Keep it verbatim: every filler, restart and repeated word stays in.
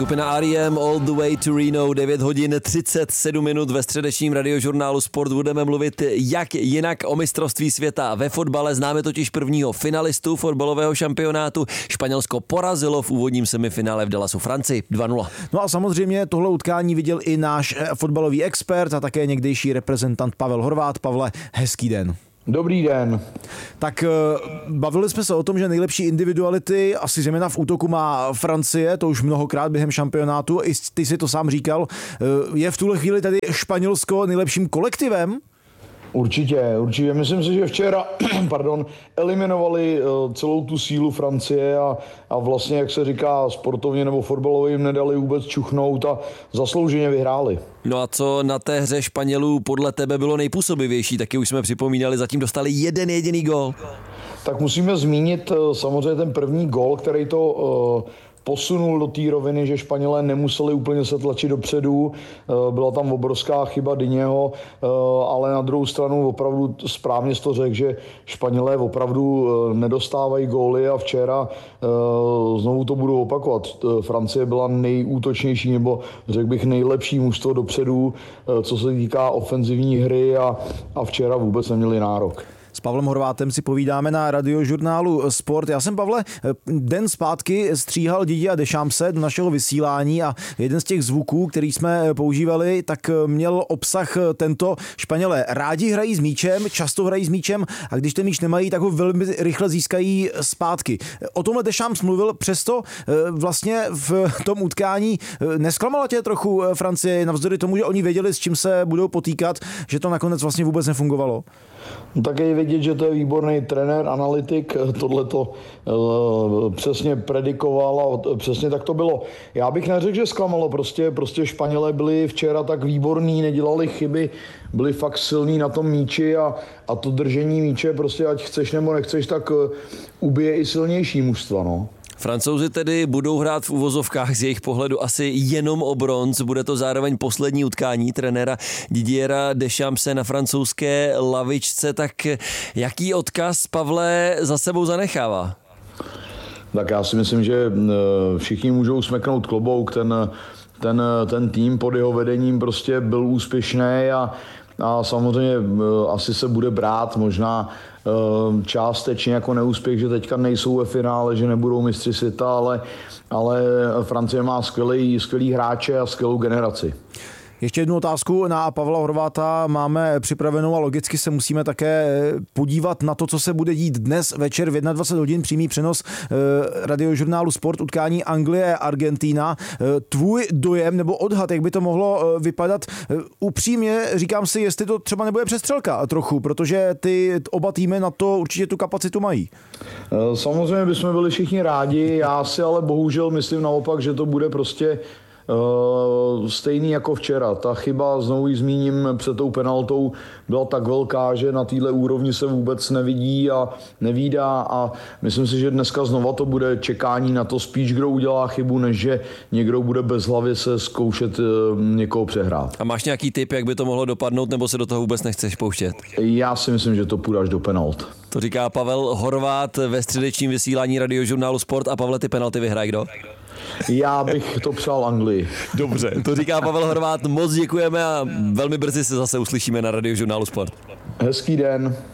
Skupina R E M All the Way to Reno, devět hodin třicet sedm minut ve středečním radiožurnálu Sport. Budeme mluvit jak jinak o mistrovství světa ve fotbale. Známe totiž prvního finalistu fotbalového šampionátu. Španělsko porazilo v úvodním semifinále v Dallasu Francii dva nula. No a samozřejmě tohle utkání viděl i náš fotbalový expert a také někdejší reprezentant Pavel Horváth. Pavle, hezký den. Dobrý den. Tak bavili jsme se o tom, že nejlepší individuality asi zejména v útoku má Francie, to už mnohokrát během šampionátu, i ty si to sám říkal. Je v tuhle chvíli tady Španělsko nejlepším kolektivem? Určitě, určitě. Myslím si, že včera pardon, eliminovali celou tu sílu Francie a, a vlastně, jak se říká, sportovně nebo fotbalově jim nedali vůbec čuchnout a zaslouženě vyhráli. No a co na té hře Španělů podle tebe bylo nejpůsobivější? Taky už jsme připomínali, zatím dostali jeden jediný gól. Tak musíme zmínit samozřejmě ten první gól, který to uh, posunul do té roviny, že Španělé nemuseli úplně se tlačit dopředu. Byla tam obrovská chyba Diněho, ale na druhou stranu opravdu správně jsi to řekl, že Španělé opravdu nedostávají góly a včera znovu to budu opakovat. Francie byla nejútočnější nebo řekl bych nejlepší mužstvo dopředu, co se týká ofenzivní hry a, a včera vůbec neměli nárok. S Pavlem Horvátem si povídáme na radiožurnálu Sport. Já jsem, Pavle, den zpátky stříhal Didiera Deschampse do našeho vysílání a jeden z těch zvuků, který jsme používali, tak měl obsah tento: Španělé rádi hrají s míčem, často hrají s míčem a když ten míč nemají, tak ho velmi rychle získají zpátky. O tomhle Deschamps mluvil, přesto vlastně v tom utkání nesklamala tě trochu Francie, navzdory tomu, že oni věděli, s čím se budou potýkat, že to nakonec vlastně vůbec nefungovalo? No, tak je vidět, že to je výborný trenér, analytik, tohleto uh, přesně predikoval a přesně tak to bylo. Já bych neřekl, že zklamalo, prostě, prostě Španělé byli včera tak výborní, nedělali chyby, byli fakt silní na tom míči a, a to držení míče, prostě ať chceš nebo nechceš, tak uh, ubije i silnější mužstva, no. Francouzi tedy budou hrát v uvozovkách z jejich pohledu asi jenom o bronz. Bude to zároveň poslední utkání trenéra Didiera Deschampse na francouzské lavičce. Tak jaký odkaz, Pavle, za sebou zanechává? Tak já si myslím, že všichni můžou smeknout klobouk. Ten, ten, ten tým pod jeho vedením prostě byl úspěšný a, a samozřejmě asi se bude brát možná částečně jako neúspěch, že teďka nejsou ve finále, že nebudou mistři světa, ale, ale Francie má skvělý, skvělý hráče a skvělou generaci. Ještě jednu otázku na Pavla Horváta máme připravenou a logicky se musíme také podívat na to, co se bude dít dnes večer v dvacet jedna hodin, přímý přenos radiožurnálu Sport, utkání Anglie-Argentína. Tvůj dojem nebo odhad, jak by to mohlo vypadat? Upřímně říkám si, jestli to třeba nebude přestřelka trochu, protože ty oba týmy na to určitě tu kapacitu mají. Samozřejmě bychom byli všichni rádi, já si ale bohužel myslím naopak, že to bude prostě Uh, stejný jako včera. Ta chyba, znovu ji zmíním, před tou penaltou byla tak velká, že na téhle úrovni se vůbec nevidí a nevídá a myslím si, že dneska znova to bude čekání na to spíš, kdo udělá chybu, než že někdo bude bezhlavě se zkoušet uh, někoho přehrát. A máš nějaký tip, jak by to mohlo dopadnout, nebo se do toho vůbec nechceš pouštět? Já si myslím, že to půjde až do penalt. To říká Pavel Horváth ve středečním vysílání radiožurnálu Sport. A Pavle, ty penalty vyhraje kdo? Já bych to přál Anglii. Dobře, to říká Pavel Horváth. Moc děkujeme a velmi brzy se zase uslyšíme na radiožurnálu Sport. Hezký den.